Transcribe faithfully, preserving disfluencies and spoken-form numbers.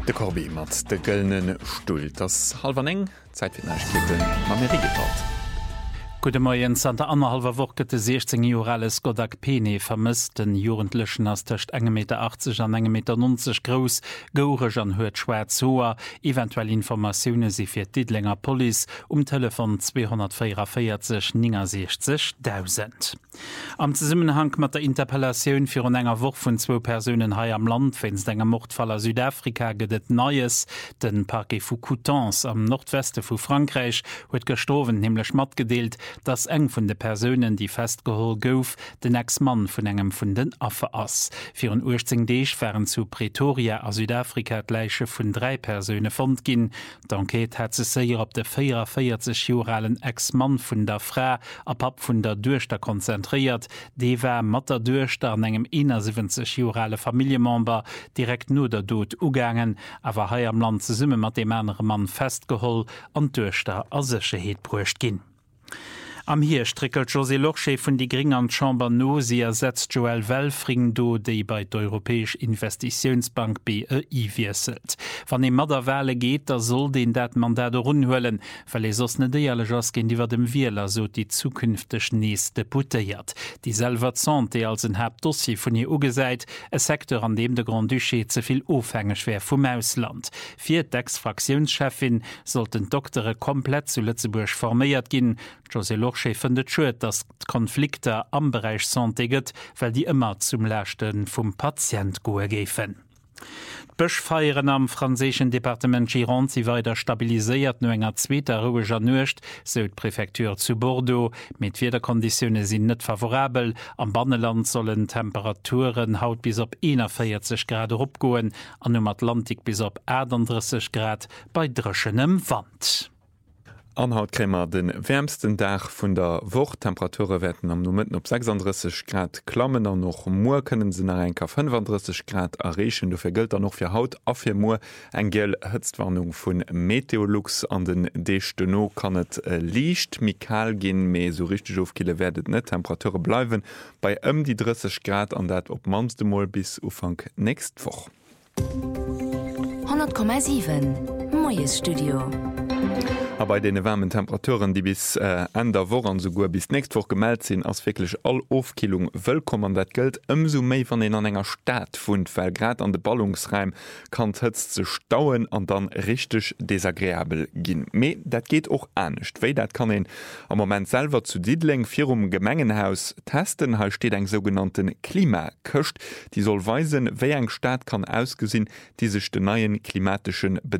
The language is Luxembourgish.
De Korbi mat de gëllnen Stuhl, das halwer eng Zeitfirnechketen Amerikat. Gute Morgen, Santa anderhalber Woche de sechzehn Jahres Godak Pene vermisst den Jugendlichen as töcht ein Meter achtzig an ein Meter neunzig groß, geurig an huet schwarz hoher, eventuell Informationen sie fir Didlinger Police um Telefon zweihundertvierundvierzig neunundsechzigtausend. Am Zusammenhang mat der Interpellation fir an enger Woche vun zwei Personen hai am Land wenns enger Mordfaller Südafrika gedet Neues, den Parquet vu Coutances am Nordweste vu Frankreich huet gestorven nämlich mat gedeelt, dass eng vun de Personen, die festgehol gouf, den Ex-Mann vun engem vun den Affe ass. Für un urzing Deeg wären zu Pretoria a Südafrika gleiche vun drei Personen fand gin. D'Enquete hat se seier op de vierundvierzig Joralen Ex-Mann vun der Frau ab ab vun der Duerchter konzentriert. De war mat der Duerchter an engem einundsiebzig Jorale Familiemember direkt no der Dod ugangen, awer hai am Land ze summe mat dem enere Mann festgeholl an Duerchter a Sicherheet bruecht gin. Am hier strickelt José Loche vun die Gring an Chamber no, sie ersetzt Joel Welfring do, déi bei der Europäisch Investitionsbank B E I wieselt. Wann e Mader Wale geht, da soll den dat Mandat runhhöllen, weil es sos ne déle Jas gin iwwer dem Wieler so die zukünftig nees deputéiert. Die Salvazant, die als ein Hauptdossier vun ihr ugesäit, e Sektor an dem de Grand Duché zuviel ofhängeschwer vum Ausland. Vier d'Ex-Fraktionschefin sollten Doktore komplett zu Lützeburg formiert gin. José Loche findet schuet, dass Konflikte am Bereich Santé gëtt, weil die immer zum Lächten vum Patient goe gefen. Bëchfeieren am franzéschen Departement Gironde sie weiter stabiliséiert no enger zweter ruhiger Nucht, se d Präfektur zu Bordeaux, mit Wederkonditionne sinn net favorabel. Am Banneland sollen Temperaturen haut bis op einundvierzig Grad opgoen, an um Atlantik bis op achtunddreißig Grad bei drschenem Wand. Anhaut krämer den wärmsten Dach vun der Wochtemperature wetten am Moment op sechsunddreißig Grad klammen an noch Moer können se nach enker fünfunddreißig Grad errechen. Du vergilt er noch fir Haut a fir Moer eng gel Hëtzwarnung vun Meteolux an den Dechte no kann et äh, liicht Mikal gin méi so richtig ofkile werdet net Temperature bleiwen bei ëm die dreißig Grad an dat op manste Mol bis ufang nächst woch. hundert Komma sieben Moes Studio. Aber bei den wärmen Temperaturen, die bis äh, an der Woche sogar bis nächste Woche gemeldet sind, als wirklich all Aufkühlung willkommen, das gilt umso mehr von den an einer Stadt von, weil gerade an den Ballungsraum kann es zu stauen und dann richtig desagréabel gehen. Aber das geht auch anders, weil das kann ihn am Moment selber zu Diedling für um Gemengenhaus testen. Hier steht ein sogenannten Klimaköst, die soll weisen, wie eine Stadt kann ausgesehen, die sich den neuen klimatischen Bedingungen